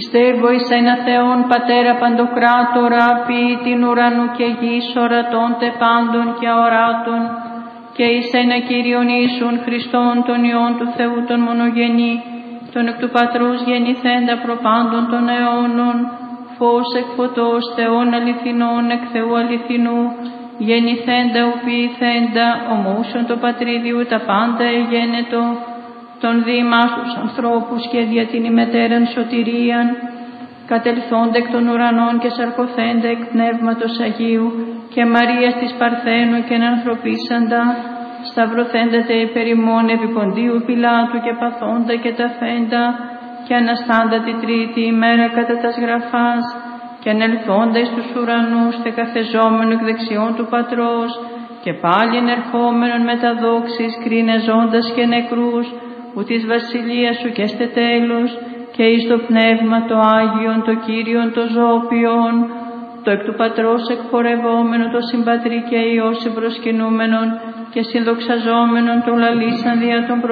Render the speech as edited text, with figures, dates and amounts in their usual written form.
Πιστεύω εις ένα Θεόν Πατέρα Παντοκράτορα, ποιητήν ουρανού και γης, ορατώντε πάντων και αοράτων, και εις ένα Κύριον Ιησούν Χριστόν, τον Υιόν του Θεού τον μονογενή, τον εκ του Πατρός γεννηθέντα προπάντων των αιώνων, φως εκ φωτός, Θεόν αληθινών, εκ Θεού αληθινού, γεννηθέντα οποιηθέντα, ομούσον το Πατρίδιου τα πάντα εγένετο, τον δήμας τους ανθρώπους και δια την ημετέραν σωτηρίαν, κατελθόντα εκ των ουρανών και σαρκωθέντα εκ Πνεύματος Αγίου και Μαρίας της Παρθένου και ανθρωπίσαντα, σταυρωθέντα τε υπέρ ημών επί Ποντίου Πιλάτου και παθόντα και ταφέντα και αναστάντα τη τρίτη ημέρα κατά τας γραφάς και ανελθόντα εις τους ουρανούς τε καθεζόμενο εκ δεξιών του Πατρός και πάλι ενερχόμενον με τα δόξης κρίνε ζώντας και νεκρούς, που της βασιλείας σου και στε τέλος, και εις το Πνεύμα το Άγιον, το Κύριον το Ζώπιον, το εκ του Πατρός εκπορευόμενο, το συμπατρί και Υιό συμπροσκυνούμενον και συνδοξαζόμενον το λαλήσαν δια των